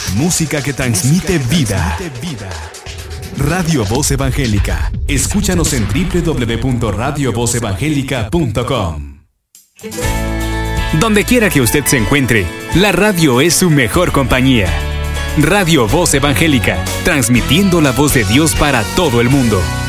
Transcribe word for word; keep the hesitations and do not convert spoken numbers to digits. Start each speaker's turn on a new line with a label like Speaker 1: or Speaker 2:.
Speaker 1: Música que transmite vida. Radio Voz Evangélica. Escúchanos en doble u doble u doble u punto radio voz evangélica punto com. Donde quiera que usted se encuentre, la radio es su mejor compañía. Radio Voz Evangélica, transmitiendo la voz de Dios para todo el mundo.